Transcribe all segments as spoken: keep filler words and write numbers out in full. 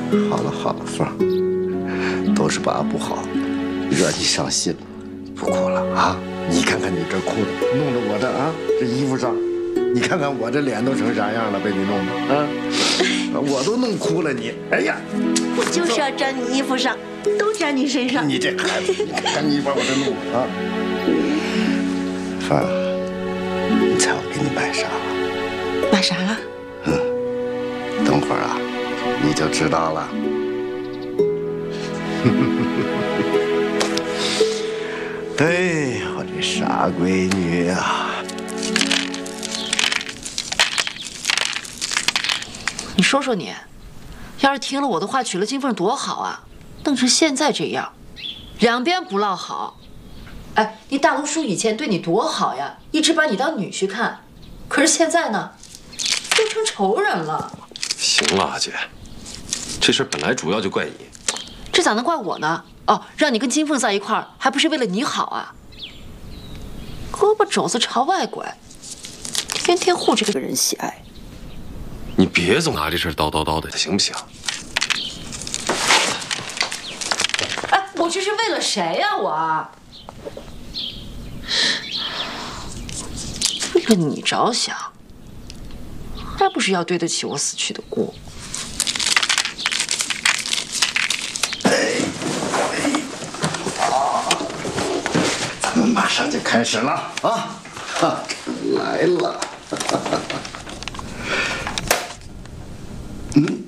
好了好了，凤儿，都是爸不好，惹你伤心了，不哭了啊！你看看你这哭的，弄得我这啊这衣服上，你看看我这脸都成啥样了，被你弄的啊！我都弄哭了你，哎呀！ 我就是要粘你衣服上，都粘你身上。 你这孩子，你看你把我这弄的啊！凤儿，你猜我给你买啥了？ 买啥了？ 嗯，等会儿啊，你就知道了。对，我这傻闺女啊！ 你说说你，要是听了我的话娶了金凤多好啊，弄成现在这样，两边不落好。哎，你大龙叔以前对你多好呀，一直把你当女婿看，可是现在呢，都成仇人了。 行了，阿姐，这事本来主要就怪你， 这咋能怪我呢？哦，让你跟金凤在一块儿，还不是为了你好啊？胳膊肘子朝外拐，天天护着这个人喜爱。 你别总拿这事叨叨叨的，行不行？ 哎，我这是为了谁呀？我为了你着想，还不是要对得起我死去的姑？ 咱们马上就开始了啊！哈，来了。嗯。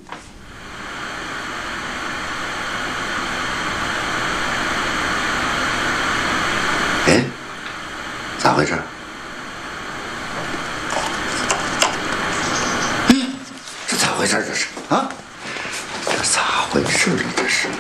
哎，咋回事？哎，这咋回事？这是啊？这咋回事了？这是？